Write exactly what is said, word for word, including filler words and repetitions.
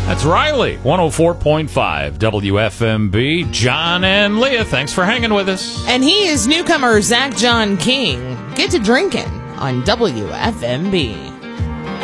That's Riley, one oh four point five W F M B. John and Leah, thanks for hanging with us. And he is newcomer Zach John King. Get to drinking on W F M B.